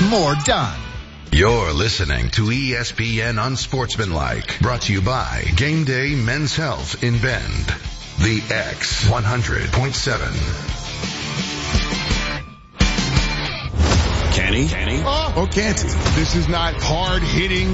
more done. You're listening to ESPN Unsportsmanlike, brought to you by Game Day Men's Health in Bend. The X 100.7. Kenny? Or can't he? This is not hard-hitting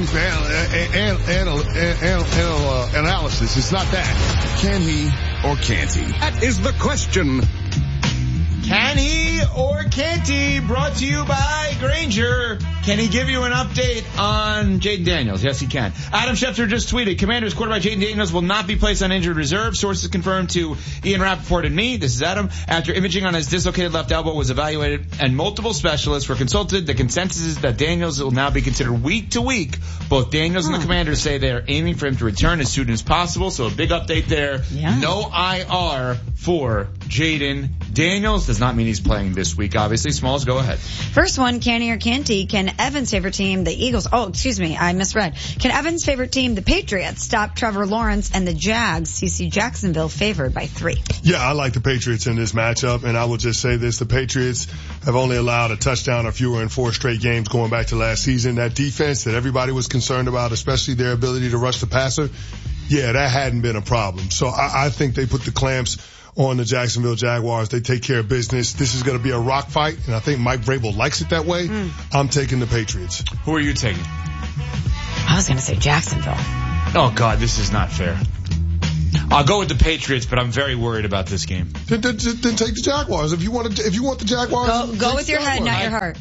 analysis. It's not that. Can he or can't he? That is the question. Can he or can't he? Brought to you by Grainger. Can he give you an update on Jaden Daniels? Yes, he can. Adam Schefter just tweeted, Commanders quarterback Jaden Daniels will not be placed on injured reserve. Sources confirmed to Ian Rappaport and me, this is Adam, after imaging on his dislocated left elbow was evaluated and multiple specialists were consulted. The consensus is that Daniels will now be considered week to week. Both Daniels and the Commanders say they are aiming for him to return as soon as possible. So a big update there. Yeah. No IR for Jaden Daniels. Does not mean he's playing this week, obviously. Smalls, go ahead. First one, can he or can't he? Can Evan's favorite team, the Eagles, I misread. Can Evan's favorite team, the Patriots, stop Trevor Lawrence and the Jags? CC Jacksonville favored by 3. Yeah, I like the Patriots in this matchup, and I will just say this. The Patriots have only allowed a touchdown or fewer in 4 straight games going back to last season. That defense that everybody was concerned about, especially their ability to rush the passer, yeah, that hadn't been a problem. So I think they put the clamps on the Jacksonville Jaguars. They take care of business. This is going to be a rock fight, and I think Mike Vrabel likes it that way. I'm taking the Patriots. Who are you taking? I was going to say Jacksonville. Oh, God, this is not fair. I'll go with the Patriots, but I'm very worried about this game. Then take the Jaguars. If you want the Jaguars, go with your head, not your heart.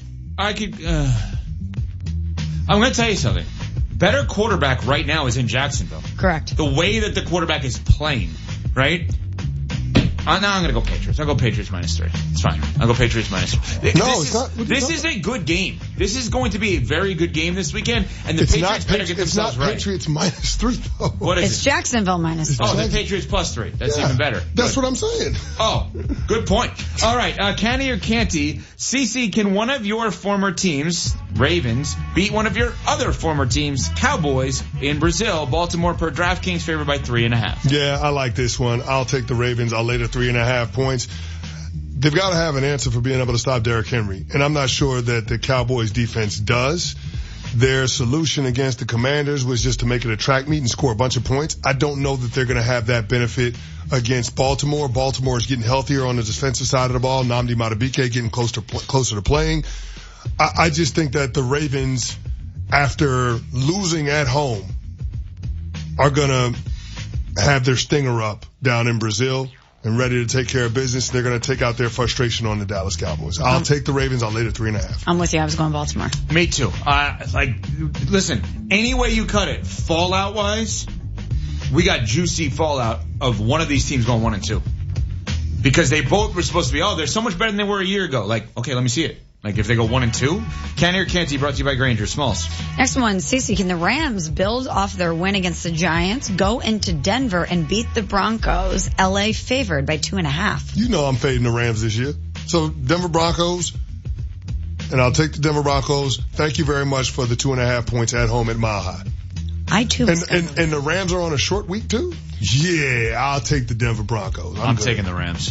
I'm going to tell you something. Better quarterback right now is in Jacksonville. Correct. The way that the quarterback is playing, right? Now I'm going to go Patriots. I'll go Patriots -3. It's fine. I'll go Patriots -3. This is a good game. This is going to be a very good game this weekend, and the Patriots better get themselves right. It's not Patriots -3, though. What is it's it? Jacksonville -3. Oh, the Patriots +3. That's even better. That's what I'm saying. Oh, good point. All right, can he or can't he? CC, can one of your former teams, Ravens, beat one of your other former teams, Cowboys, in Brazil? Baltimore per DraftKings favored by 3.5. Yeah, I like this one. I'll take the Ravens. I'll lay the 3.5 points. They've got to have an answer for being able to stop Derrick Henry, and I'm not sure that the Cowboys defense does. Their solution against the Commanders was just to make it a track meet and score a bunch of points. I don't know that they're going to have that benefit against Baltimore. Baltimore is getting healthier on the defensive side of the ball. Nnamdi Madubuike getting closer to playing. I just think that the Ravens, after losing at home, are going to have their stinger up down in Brazil and ready to take care of business. They're going to take out their frustration on the Dallas Cowboys. I'll take the Ravens. I'll lay the 3.5. I'm with you. I was going Baltimore. Me too. Listen, any way you cut it, fallout-wise, we got juicy fallout of one of these teams going 1-2. Because they both were supposed to be, they're so much better than they were a year ago. Okay, let me see it. If they go 1-2, can or can't he? Brought to you by Grainger. Smalls. Next one, Cece, can the Rams build off their win against the Giants, go into Denver and beat the Broncos? LA favored by 2.5. You know I'm fading the Rams this year. So Denver Broncos, and I'll take the Denver Broncos. Thank you very much for the 2.5 points at home at Mile High. I too. And the Rams are on a short week too? Yeah, I'll take the Denver Broncos. I'm taking the Rams.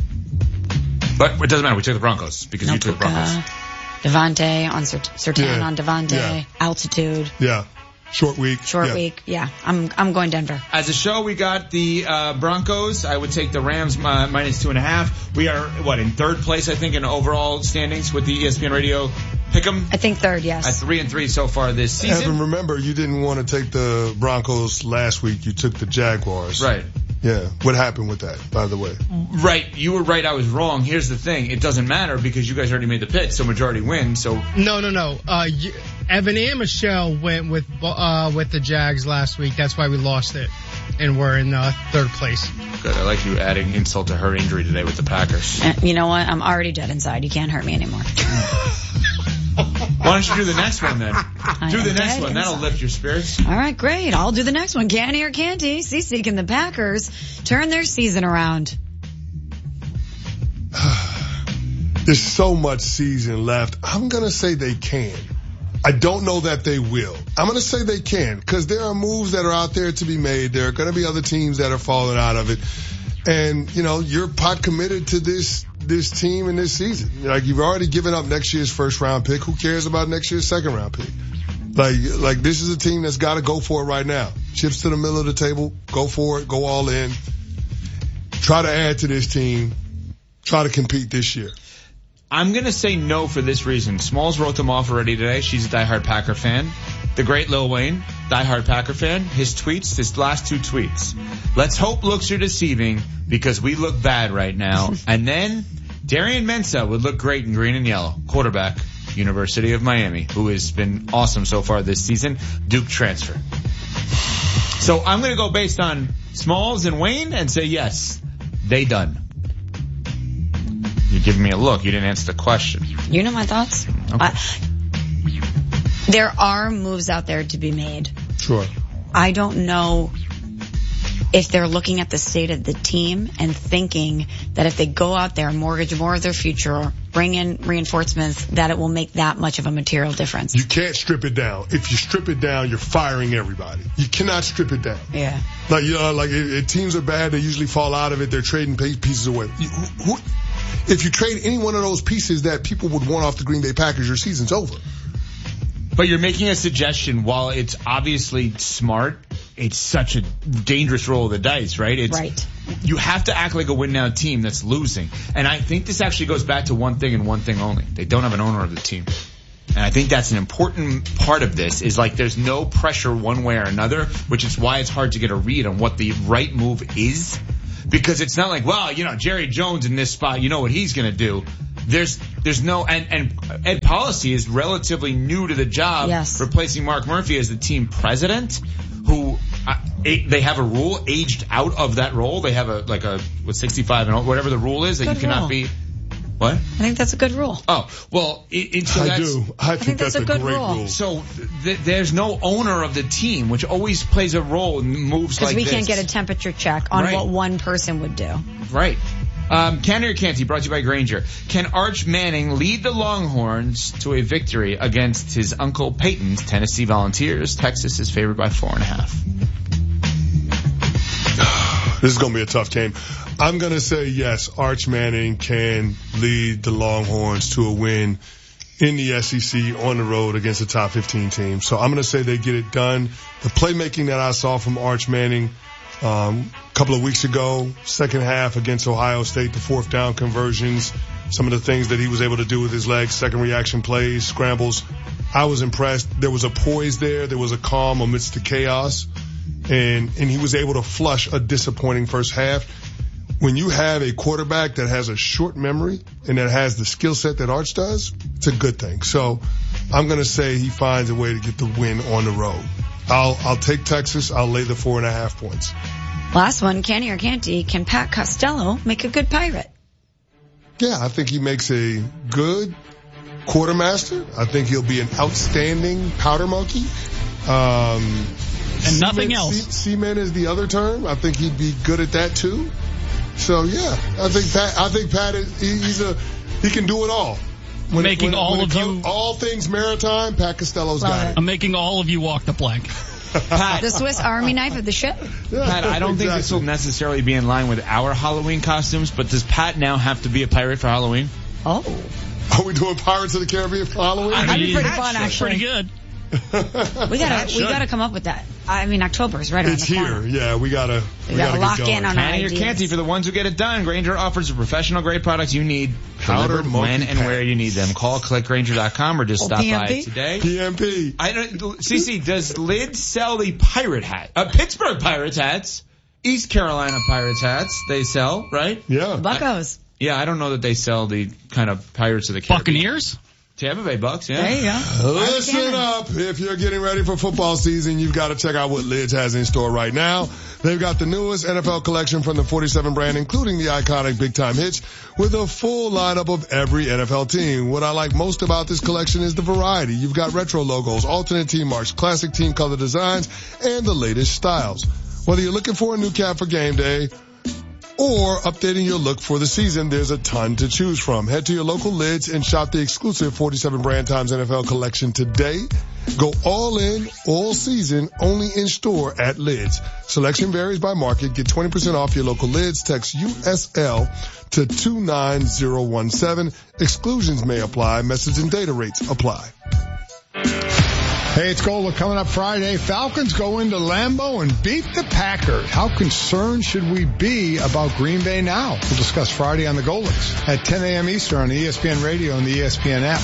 But it doesn't matter. We took the Broncos because you took the Broncos. Devontae on Surtain on Devontae. Yeah. Altitude. Yeah. Short week. Week. Yeah. I'm going Denver. As a show, we got the Broncos. I would take the Rams -2.5. We are, in third place, I think, in overall standings with the ESPN Radio Pick'em? I think third, yes. At 3-3 so far this season. Evan, remember, you didn't want to take the Broncos last week. You took the Jaguars. Right. Yeah. What happened with that, by the way? Right. You were right. I was wrong. Here's the thing. It doesn't matter because you guys already made the pick, so majority wins. So No. Evan and Michelle went with the Jags last week. That's why we lost it. And we're in third place. Good. I like you adding insult to her injury today with the Packers. You know what? I'm already dead inside. You can't hurt me anymore. Why don't you do the next one then? Do the next one. That'll lift your spirits. All right, great. I'll do the next one. Can he or can't he? CC, can the Packers turn their season around? There's so much season left. I'm going to say they can. I don't know that they will. I'm going to say they can because there are moves that are out there to be made. There are going to be other teams that are falling out of it. And, you're pot committed to this this team and this season. Like, you've already given up next year's first round pick. Who cares about next year's second round pick? Like this is a team that's got to go for it right now. Chips to the middle of the table. Go for it. Go all in. Try to add to this team. Try to compete this year. I'm going to say no for this reason. Smalls wrote them off already today. She's a diehard Packer fan. The great Lil Wayne, diehard Packer fan. His tweets, his last 2 tweets. Let's hope looks are deceiving because we look bad right now. And then Darian Mensah would look great in green and yellow. Quarterback, University of Miami, who has been awesome so far this season. Duke transfer. So I'm going to go based on Smalls and Wayne and say yes, they done. You're giving me a look. You didn't answer the question. You know my thoughts. Okay. There are moves out there to be made. Sure. I don't know if they're looking at the state of the team and thinking that if they go out there and mortgage more of their future, bring in reinforcements, that it will make that much of a material difference. You can't strip it down. If you strip it down, you're firing everybody. You cannot strip it down. Yeah. Like, if teams are bad, they usually fall out of it. They're trading pieces away. If you trade any one of those pieces that people would want off the Green Bay Packers, your season's over. But you're making a suggestion. While it's obviously smart, it's such a dangerous roll of the dice, right? Right. You have to act like a win-now team that's losing. And I think this actually goes back to one thing and one thing only. They don't have an owner of the team. And I think that's an important part of this, is like there's no pressure one way or another, which is why it's hard to get a read on what the right move is. Because it's not like, well, Jerry Jones in this spot, you know what he's going to do. There's no, and Ed Policy is relatively new to the job, yes, replacing Mark Murphy as the team president, who they have a rule aged out of that role. They have a 65 and whatever the rule is that good you cannot rule. Be. What? I think that's a good rule. Oh, well, I think that's a great rule. So there's no owner of the team, which always plays a role in moves like this. Because we can't get a temperature check on what one person would do. Right. Canty or Canty, brought to you by Grainger. Can Arch Manning lead the Longhorns to a victory against his Uncle Peyton's Tennessee Volunteers? Texas is favored by 4.5. This is going to be a tough game. I'm going to say yes, Arch Manning can lead the Longhorns to a win in the SEC on the road against a top 15 team. So I'm going to say they get it done. The playmaking that I saw from Arch Manning a couple of weeks ago, second half against Ohio State, the 4th down conversions, some of the things that he was able to do with his legs, second reaction plays, scrambles. I was impressed. There was a poise there. There was a calm amidst the chaos. And he was able to flush a disappointing first half. When you have a quarterback that has a short memory and that has the skill set that Arch does, it's a good thing. So I'm going to say he finds a way to get the win on the road. I'll take Texas. I'll lay the 4.5 points. Last one, Canty or Canty, can Pat Costello make a good Pirate? Yeah, I think he makes a good quartermaster. I think he'll be an outstanding powder monkey. And nothing else. Seaman is the other term. I think he'd be good at that too. So yeah, I think Pat he can do it all. All things maritime, Pat Costello's got it. I'm making all of you walk the plank. Pat, the Swiss Army knife of the ship? Yeah, Pat, I don't think this will necessarily be in line with our Halloween costumes, but does Pat now have to be a pirate for Halloween? Oh. Are we doing Pirates of the Caribbean for Halloween? That'd be pretty fun, actually. Pretty good. We gotta come up with that. I mean, October is right around the corner. It's here. Yeah, we gotta lock in on our Canty or ideas. Canty, for the ones who get it done, Grainger offers the professional grade products you need, Powder delivered when and where you need them. Call, click Grainger.com or just stop by today. PMP. CC, does Lid sell the pirate hat? Pittsburgh Pirates hats, East Carolina Pirates hats, they sell, right? Yeah. The Buccos. Yeah, I don't know that they sell the kind of Pirates of the Caribbean. Buccaneers? Tampa Bay Bucks, yeah. There you go. Listen up. If you're getting ready for football season, you've got to check out what Lids has in store right now. They've got the newest NFL collection from the 47 brand, including the iconic Big Time Hitch, with a full lineup of every NFL team. What I like most about this collection is the variety. You've got retro logos, alternate team marks, classic team color designs, and the latest styles. Whether you're looking for a new cap for game day or updating your look for the season, there's a ton to choose from. Head to your local Lids and shop the exclusive 47 Brand Times NFL collection today. Go all in, all season, only in store at Lids. Selection varies by market. Get 20% off your local Lids. Text USL to 29017. Exclusions may apply. Message and data rates apply. Hey, it's Gola coming up Friday. Falcons go into Lambeau and beat the Packers. How concerned should we be about Green Bay now? We'll discuss Friday on the Golics at 10 a.m. Eastern on ESPN Radio and the ESPN app.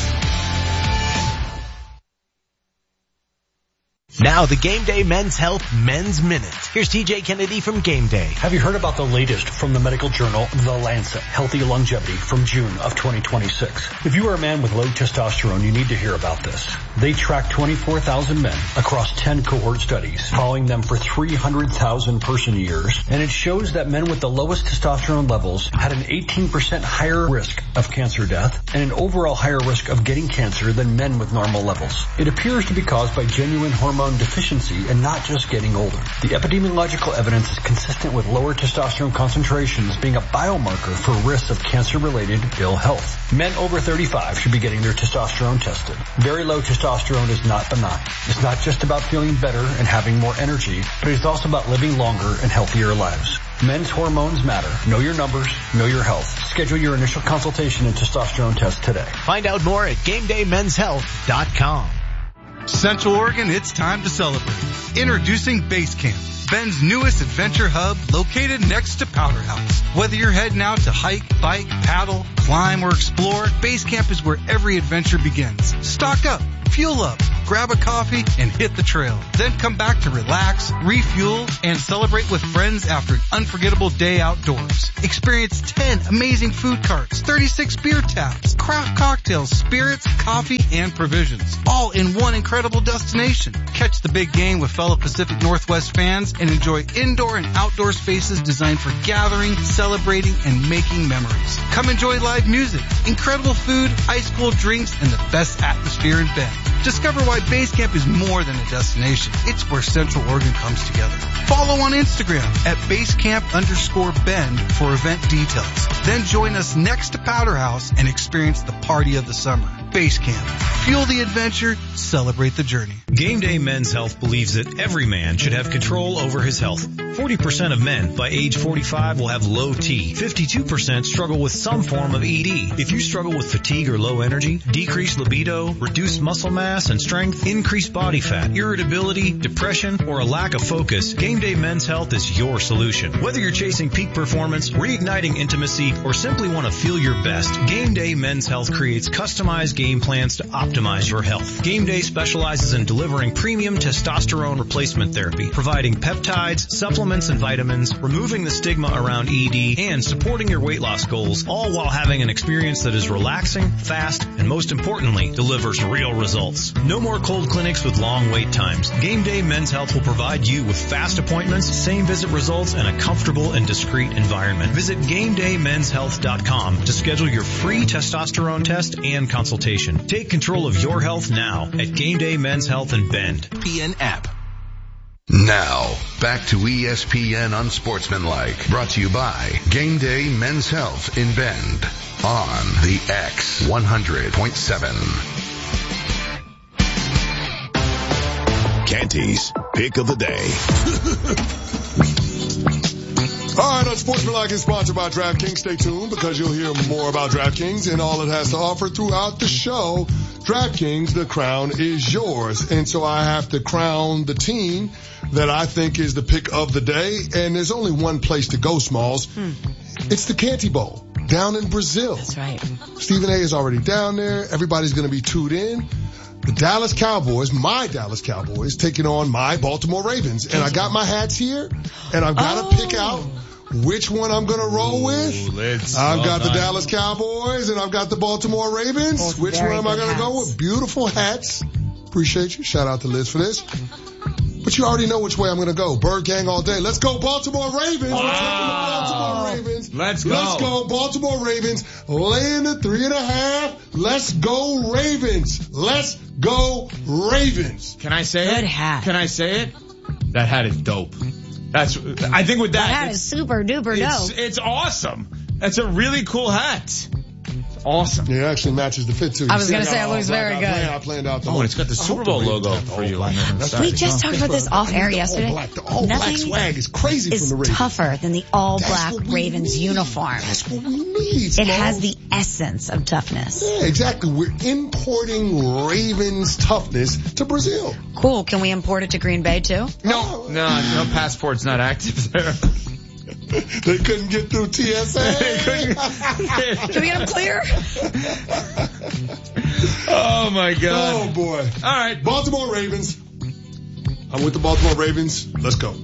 Now the Game Day Men's Health Men's Minute. Here's TJ Kennedy from Game Day. Have you heard about the latest from the medical journal, The Lancet, Healthy Longevity from June of 2026? If you are a man with low testosterone, you need to hear about this. They tracked 24,000 men across 10 cohort studies, following them for 300,000 person years, and it shows that men with the lowest testosterone levels had an 18% higher risk of cancer death and an overall higher risk of getting cancer than men with normal levels. It appears to be caused by genuine hormone deficiency and not just getting older. The epidemiological evidence is consistent with lower testosterone concentrations being a biomarker for risks of cancer-related ill health. Men over 35 should be getting their testosterone tested. Very low testosterone is not benign. It's not just about feeling better and having more energy, but it's also about living longer and healthier lives. Men's hormones matter. Know your numbers. Know your health. Schedule your initial consultation and testosterone test today. Find out more at GameDayMen'sHealth.com. Central Oregon, it's time to celebrate. Introducing Base Camp, Bend's newest adventure hub located next to Powder House. Whether you're heading out to hike, bike, paddle, climb, or explore, Base Camp is where every adventure begins. Stock up, fuel up, grab a coffee, and hit the trail. Then come back to relax, refuel, and celebrate with friends after an unforgettable day outdoors. Experience 10 amazing food carts, 36 beer taps, craft cocktails, spirits, coffee, and provisions, all in one incredible destination. Catch the big game with fellow Pacific Northwest fans and enjoy indoor and outdoor spaces designed for gathering, celebrating, and making memories. Come enjoy live music, incredible food, ice cold drinks, and the best atmosphere in Bend. Discover why Base Camp is more than a destination. It's where Central Oregon comes together. Follow on Instagram at basecamp_Bend for event details. Then join us next to Powder House and experience the party of the summer. Base Camp. Fuel the adventure, celebrate the journey. Game Day Men's Health believes that every man should have control over his health. 40% of men by age 45 will have low T. 52% struggle with some form of ED. If you struggle with fatigue or low energy, decreased libido, reduced muscle mass and strength, increased body fat, irritability, depression, or a lack of focus, Game Day Men's Health is your solution. Whether you're chasing peak performance, reigniting intimacy, or simply want to feel your best, Game Day Men's Health creates customized game plans to optimize your health. Game Day specializes in delivering premium testosterone replacement therapy, providing peptides, supplements, and vitamins, removing the stigma around ED, and supporting your weight loss goals, all while having an experience that is relaxing, fast, and most importantly, delivers real results. No more cold clinics with long wait times. Game Day Men's Health will provide you with fast appointments, same visit results, and a comfortable and discreet environment. Visit GameDayMen'sHealth.com to schedule your free testosterone test and consultation. Take control of your health now at Game Day Men's Health in Bend. PN app. Now, back to ESPN Unsportsmanlike, brought to you by Game Day Men's Health in Bend on the X 100.7. Canty's Pick of the Day. All right, Unsportsmanlike is sponsored by DraftKings. Stay tuned because you'll hear more about DraftKings and all it has to offer throughout the show. DraftKings, the crown is yours. And so I have to crown the team that I think is the pick of the day. And there's only one place to go, Smalls. It's the Canty Bowl down in Brazil. That's right. Stephen A is already down there. Everybody's going to be tuned in. The Dallas Cowboys, my Dallas Cowboys, taking on my Baltimore Ravens. And I got my hats here, and I've got to pick out which one I'm going to roll with. I've got the Dallas Cowboys, and I've got the Baltimore Ravens. Which one am I going to go with? Beautiful hats. Appreciate you. Shout out to Liz for this. But you already know which way I'm going to go. Bird Gang all day. Let's go Baltimore Ravens. Wow. We're taking the Baltimore Ravens. Let's go. Let's go Baltimore Ravens. Laying the 3.5. Let's go Ravens. Let's go Ravens. Can I say it? Good hat. Can I say it? That hat is dope. I think with that. That hat is super duper dope. It's awesome. That's a really cool hat. Awesome. Yeah, it actually matches the fit too. I was going to say it looks very good. I planned out the and it's got the Super Bowl logo for you on the We just talked about this off air yesterday. The all black swag is crazy from the Ravens. It's tougher than the all black Ravens uniform. That's what we need. It has the essence of toughness. Yeah, exactly. We're importing Ravens toughness to Brazil. Cool. Can we import it to Green Bay too? No passport's not active there. They couldn't get through TSA. Can we get them clear? Oh my God. Oh boy. All right. Baltimore Ravens. I'm with the Baltimore Ravens. Let's go.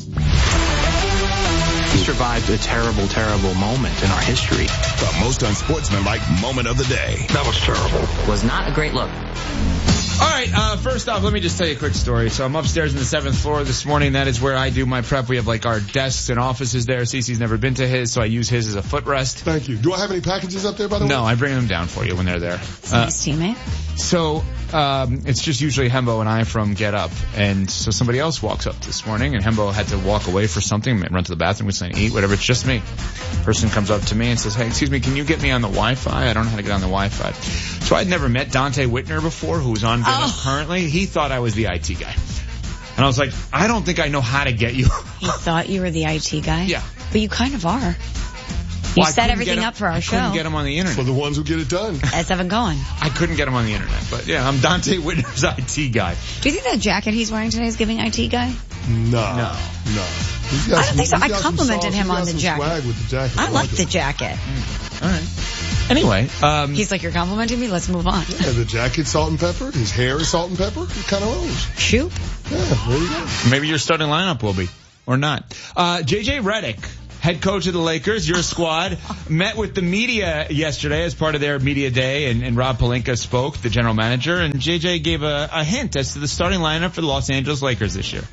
We survived a terrible, terrible moment in our history. The most unsportsmanlike moment of the day. That was terrible. Was not a great look. All right, first off, let me just tell you a quick story. So I'm upstairs in the 7th floor this morning. That is where I do my prep. We have like our desks and offices there. Cece's never been to his, so I use his as a footrest. Thank you. Do I have any packages up there, by the way? No, I bring them down for you when they're there. Nice teammate. So it's just usually Hembo and I from Get Up. And so somebody else walks up this morning, and Hembo had to walk away for something, run to the bathroom, get something to eat, whatever. It's just me. Person comes up to me and says, hey, excuse me, can you get me on the Wi-Fi? I don't know how to get on the Wi-Fi. So I'd never met Dante Whitner before, who was on Get Up currently. He thought I was the IT guy. And I was like, I don't think I know how to get you. He thought you were the IT guy? Yeah. But you kind of are. You set everything up for our show. I couldn't get him on the internet. For the ones who get it done. That's Evan Cohen. I couldn't get him on the internet. But yeah, I'm Dante Whitner's IT guy. Do you think that jacket he's wearing today is giving IT guy? No. I don't think so. I complimented him on the jacket. Swag with the jacket. I like the jacket. All right. Anyway. He's like, you're complimenting me? Let's move on. Yeah, the jacket's salt and pepper. His hair is salt and pepper. It kind of rolls. Shoop. Yeah, there you go. Maybe your starting lineup will be. Or not. JJ Redick, head coach of the Lakers, your squad, met with the media yesterday as part of their media day, and Rob Pelinka spoke, the general manager, and JJ gave a hint as to the starting lineup for the Los Angeles Lakers this year.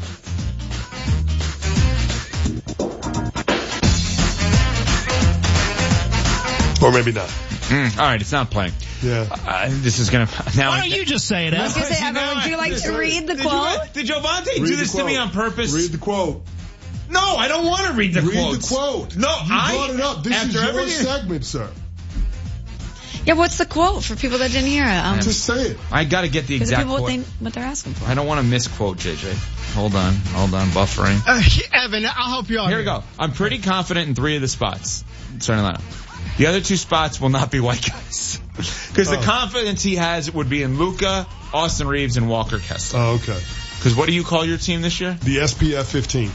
Or maybe not. All right, it's not playing. Yeah. This is going to... Why don't you just say it, I was going to say, Evan, would you like to read the quote? Did Giovante do this to me on purpose? Read the quote. No, I don't want to read the quote. Read the quote. No, you brought it up. This is your segment, sir. Yeah, what's the quote for people that didn't hear it? Just say it. I got to get the exact quote. What they're asking for. I don't want to misquote JJ. Hold on, buffering. Evan, I'll help you out. Here we go. I'm pretty confident in 3 of the spots. Starting lineup. The other 2 spots will not be white guys. Because the confidence he has would be in Luka, Austin Reeves, and Walker Kessler. Oh, okay. Because what do you call your team this year? The SPF 15.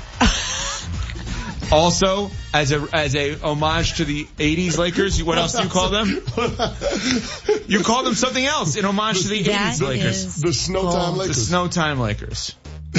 Also, as a homage to the 80s Lakers, what else do you call them? You call them something else in homage to the 80s Lakers. The Snowtime Lakers. The Snowtime Lakers.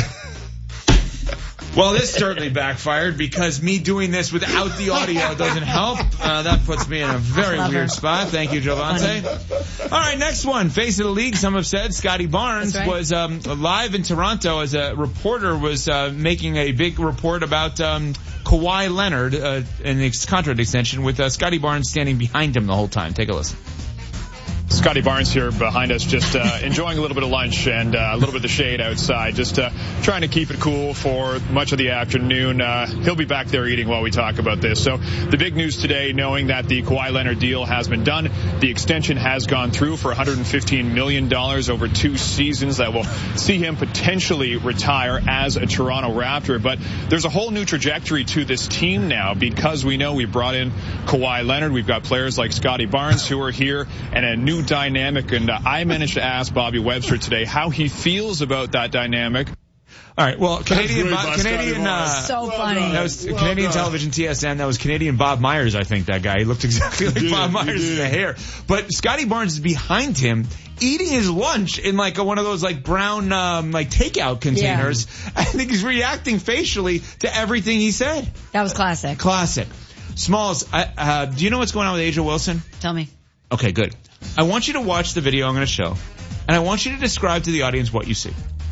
Well, this certainly backfired because me doing this without the audio doesn't help. That puts me in a very weird spot. Thank you, Giovante. All right, next one. Face of the league, some have said. Scotty Barnes was live in Toronto as a reporter was making a big report about Kawhi Leonard and his contract extension with Scotty Barnes standing behind him the whole time. Take a listen. Scotty Barnes here behind us, just enjoying a little bit of lunch and a little bit of the shade outside, just trying to keep it cool for much of the afternoon. He'll be back there eating while we talk about this. So the big news today, knowing that the Kawhi Leonard deal has been done, the extension has gone through for $115 million over 2 seasons that will see him potentially retire as a Toronto Raptor. But there's a whole new trajectory to this team now because we know we brought in Kawhi Leonard. We've got players like Scotty Barnes who are here and a new dynamic, and I managed to ask Bobby Webster today how he feels about that dynamic. All right, well, Canadian, so funny. That was Canadian television TSN. That was Canadian Bob Myers, I think, that guy. He looked exactly like Bob Myers in the hair. But Scotty Barnes is behind him, eating his lunch in like one of those like brown like takeout containers. Yeah. I think he's reacting facially to everything he said. That was classic. Classic. Smalls, do you know what's going on with Asia Wilson? Tell me. Okay, good. I want you to watch the video I'm going to show, and I want you to describe to the audience what you see.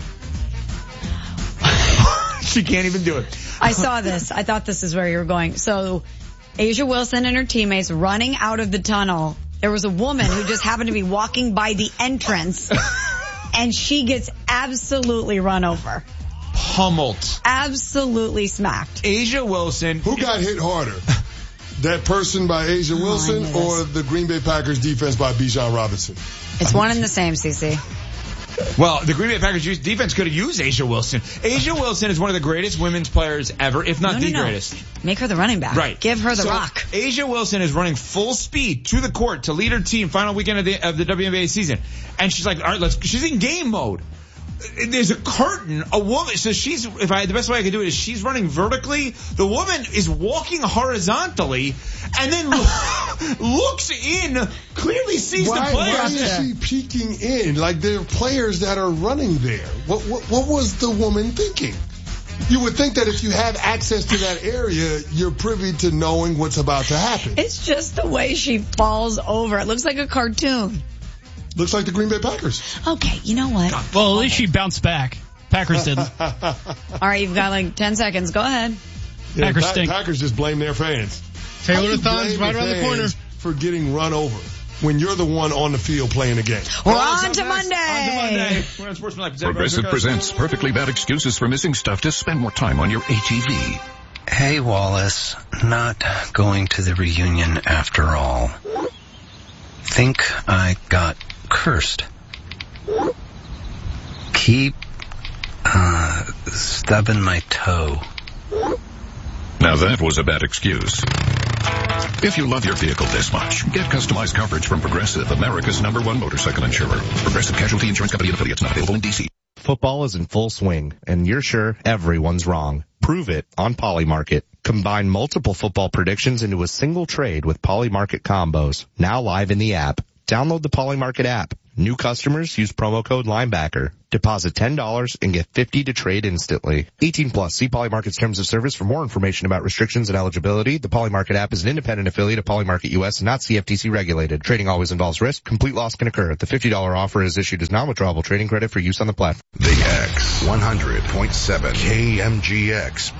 She can't even do it. I saw this. I thought this is where you were going. So, Asia Wilson and her teammates running out of the tunnel. There was a woman who just happened to be walking by the entrance, and she gets absolutely run over. pummeled. Absolutely smacked. Asia Wilson. Who got hit harder? That person by Asia Wilson or the Green Bay Packers defense by Bijan Robinson? It's one and the same, CC. Well, the Green Bay Packers defense could have used Asia Wilson. Asia Wilson is one of the greatest women's players ever, if not the greatest. Make her the running back. Right. Give her the rock. Asia Wilson is running full speed to the court to lead her team final weekend of the WNBA season. And she's like, all right, she's in game mode. There's a curtain, a woman, so the best way I can do it is she's running vertically, the woman is walking horizontally, and then looks in, clearly sees the players. Why is she peeking in? Like, there are players that are running there. What was the woman thinking? You would think that if you have access to that area, you're privy to knowing what's about to happen. It's just the way she falls over. It looks like a cartoon. Looks like the Green Bay Packers. Okay, you know what? Well, at least she bounced back. Packers didn't. All right, you've got like 10 seconds. Go ahead. Yeah, Packers stink. Packers just blame their fans. Taylor-a-thon's right around the corner. For getting run over when you're the one on the field playing the game. We're on to Monday. We're on Sportsmanlike. Progressive presents Perfectly Bad Excuses for Missing Stuff to Spend More Time on Your ATV. Hey, Wallace. Not going to the reunion after all. Think I got cursed. Keep stubbing my toe. Now that was a bad excuse. If you love your vehicle this much, get customized coverage from Progressive, America's #1 motorcycle insurer. Progressive Casualty Insurance Company and affiliates, not available in D.C. Football is in full swing, and you're sure everyone's wrong. Prove it on Polymarket. Combine multiple football predictions into a single trade with Polymarket combos. Now live in the app. Download the Polymarket app. New customers use promo code Linebacker. Deposit $10 and get $50 to trade instantly. 18 plus. See Polymarket's terms of service for more information about restrictions and eligibility. The Polymarket app is an independent affiliate of Polymarket US and not CFTC regulated. Trading always involves risk. Complete loss can occur. The $50 offer is issued as non-withdrawable trading credit for use on the platform. The X 100.7 KMGX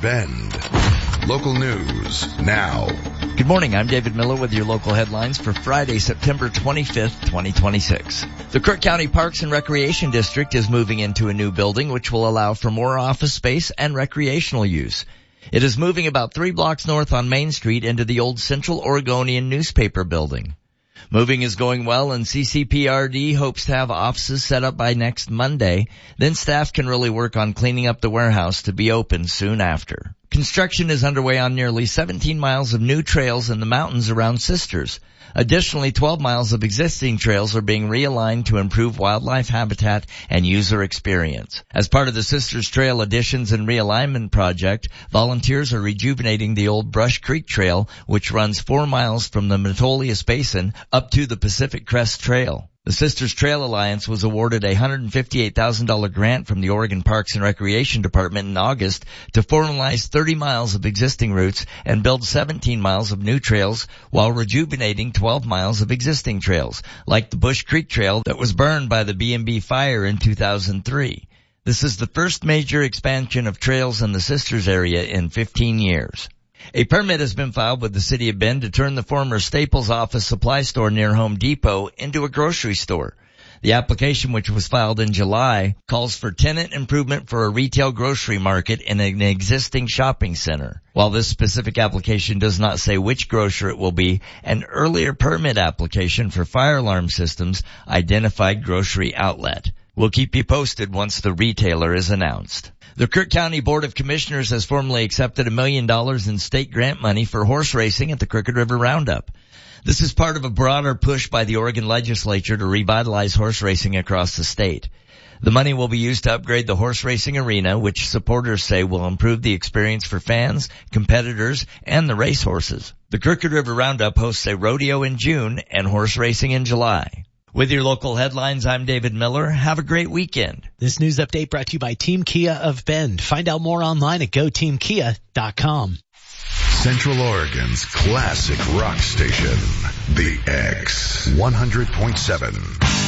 Bend. Local news now. Good morning. I'm David Miller with your local headlines for Friday, September 25th, 2026. The Crook County Parks and Recreation District is moving into a new building which will allow for more office space and recreational use. It is moving about 3 blocks north on Main Street into the old Central Oregonian newspaper building. Moving is going well, and CCPRD hopes to have offices set up by next Monday. Then staff can really work on cleaning up the warehouse to be open soon after. Construction is underway on nearly 17 miles of new trails in the mountains around Sisters. Additionally, 12 miles of existing trails are being realigned to improve wildlife habitat and user experience. As part of the Sisters Trail Additions and Realignment Project, volunteers are rejuvenating the old Brush Creek Trail, which runs 4 miles from the Metolius Basin up to the Pacific Crest Trail. The Sisters Trail Alliance was awarded a $158,000 grant from the Oregon Parks and Recreation Department in August to formalize 30 miles of existing routes and build 17 miles of new trails while rejuvenating 12 miles of existing trails, like the Bush Creek Trail that was burned by the B&B fire in 2003. This is the first major expansion of trails in the Sisters area in 15 years. A permit has been filed with the City of Bend to turn the former Staples office supply store near Home Depot into a grocery store. The application, which was filed in July, calls for tenant improvement for a retail grocery market in an existing shopping center. While this specific application does not say which grocer it will be, an earlier permit application for fire alarm systems identified grocery outlet. We'll keep you posted once the retailer is announced. The Crook County Board of Commissioners has formally accepted $1 million in state grant money for horse racing at the Crooked River Roundup. This is part of a broader push by the Oregon legislature to revitalize horse racing across the state. The money will be used to upgrade the horse racing arena, which supporters say will improve the experience for fans, competitors, and the racehorses. The Crooked River Roundup hosts a rodeo in June and horse racing in July. With your local headlines, I'm David Miller. Have a great weekend. This news update brought to you by Team Kia of Bend. Find out more online at goteamkia.com. Central Oregon's classic rock station, The X 100.7.